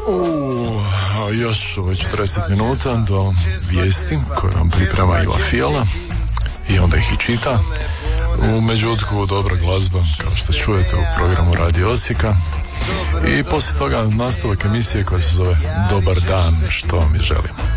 Još 40 minuta do vijesti koje vam priprema Iva Fijala i onda ih i čita. U međutku dobra glazba, kao što čujete u programu Radio Osijeka, i poslije toga nastavak emisije koja se zove Dobar dan, što mi želimo.